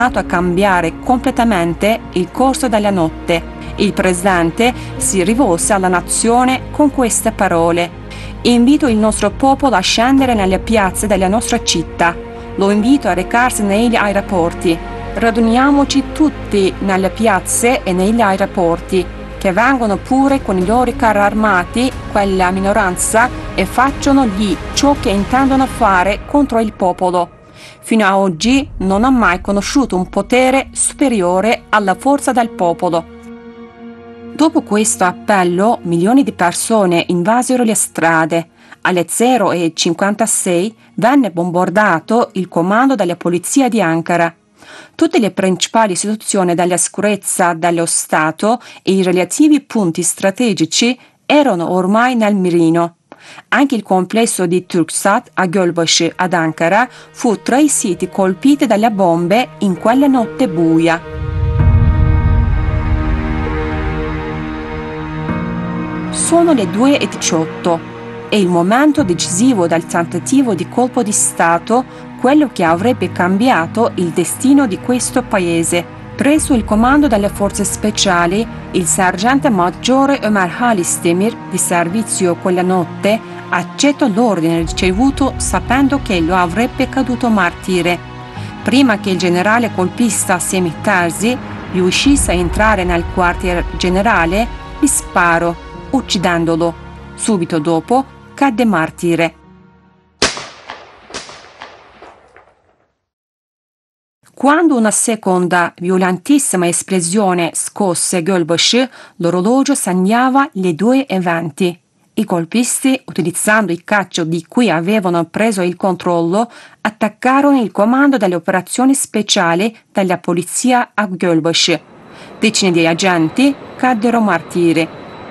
a cambiare completamente il corso della notte. Il presidente si rivolse alla nazione con queste parole: invito il nostro popolo a scendere nelle piazze della nostra città. Lo invito a recarsi negli aeroporti. Raduniamoci tutti nelle piazze e negli aeroporti. Che vengano pure con i loro carri armati, quella minoranza, e facciano lì ciò che intendono fare contro il popolo. Fino a oggi non ha mai conosciuto un potere superiore alla forza del popolo. Dopo questo appello, milioni di persone invasero le strade. Alle 0:56 venne bombardato il comando della polizia di Ankara. Tutte le principali istituzioni della sicurezza dello Stato e i relativi punti strategici erano ormai nel mirino. Anche il complesso di Turksat a Gölbaşı ad Ankara fu tra i siti colpiti dalle bombe in quella notte buia. Sono le 2:18. È il momento decisivo del tentativo di colpo di Stato, quello che avrebbe cambiato il destino di questo paese. Preso il comando delle forze speciali, il sergente maggiore Ömer Halis Demir, di servizio quella notte, accettò l'ordine ricevuto sapendo che lo avrebbe caduto martire. Prima che il generale colpista Semih Terzi riuscisse a entrare nel quartier generale, gli sparò, uccidendolo. Subito dopo cadde martire. Quando una seconda violentissima esplosione scosse Gölbaşı, l'orologio segnava le 2:20. I colpisti, utilizzando i caccia di cui avevano preso il controllo, attaccarono il comando delle operazioni speciali della polizia a Gölbaşı. Decine di agenti caddero martiri.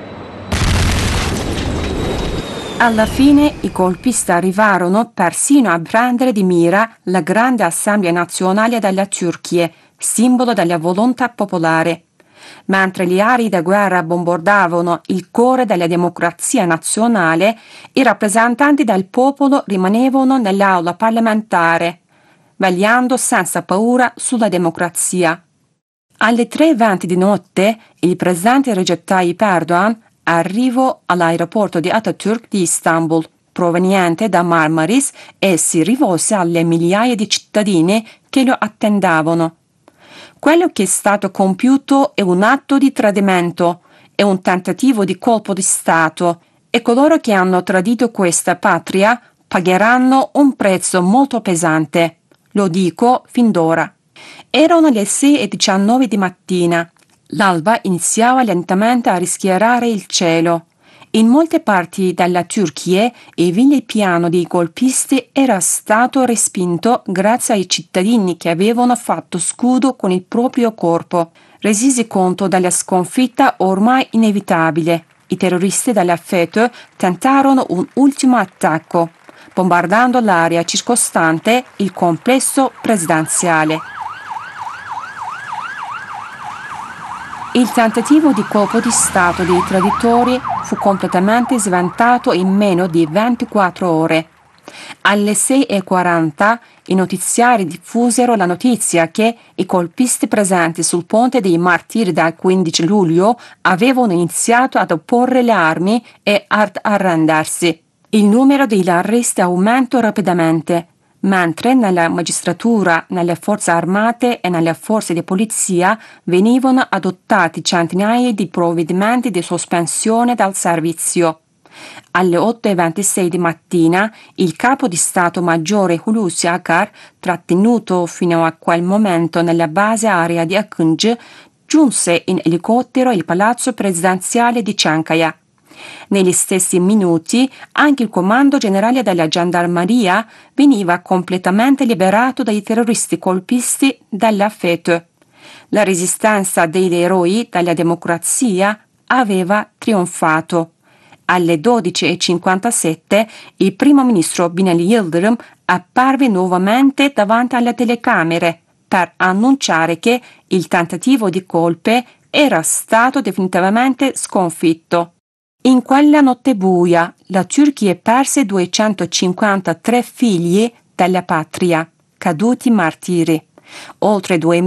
Alla fine i colpisti arrivarono persino a prendere di mira la grande Assemblea Nazionale della Turchia, simbolo della volontà popolare. Mentre gli aerei da guerra bombardavano il cuore della democrazia nazionale, i rappresentanti del popolo rimanevano nell'aula parlamentare, vegliando senza paura sulla democrazia. Alle 3:20 di notte, il presidente Recep Tayyip Erdogan arrivò all'aeroporto di Atatürk di Istanbul, proveniente da Marmaris, e si rivolse alle migliaia di cittadini che lo attendevano. Quello che è stato compiuto è un atto di tradimento, è un tentativo di colpo di Stato, e coloro che hanno tradito questa patria pagheranno un prezzo molto pesante. Lo dico fin d'ora. Erano le 6:19 di mattina. L'alba iniziava lentamente a rischiarare il cielo. In molte parti della Turchia il vile piano dei colpisti era stato respinto grazie ai cittadini che avevano fatto scudo con il proprio corpo. Resisi conto della sconfitta ormai inevitabile, i terroristi della FETÖ tentarono un ultimo attacco, bombardando l'area circostante il complesso presidenziale. Il tentativo di colpo di Stato dei traditori fu completamente sventato in meno di 24 ore. Alle 6:40 i notiziari diffusero la notizia che i colpisti presenti sul ponte dei Martiri del 15 luglio avevano iniziato ad opporre le armi e ad arrendersi. Il numero degli arresti aumentò rapidamente, mentre nella magistratura, nelle forze armate e nelle forze di polizia venivano adottati centinaia di provvedimenti di sospensione dal servizio. Alle 8:26 di mattina il capo di Stato Maggiore Hulusi Akar, trattenuto fino a quel momento nella base aerea di Akıncı, giunse in elicottero al palazzo presidenziale di Çankaya. Negli stessi minuti anche il comando generale della gendarmeria veniva completamente liberato dai terroristi colpisti della FETÖ. La resistenza degli eroi della democrazia aveva trionfato. Alle 12:57 il primo ministro Binali Yıldırım apparve nuovamente davanti alle telecamere per annunciare che il tentativo di colpe era stato definitivamente sconfitto. In quella notte buia, la Turchia perse 253 figli della patria, caduti martiri. Oltre 2000